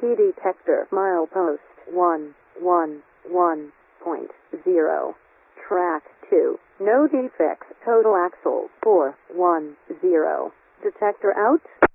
key detector. Milepost 111.0. Track 2. No defects. Total axle 410. Detector out.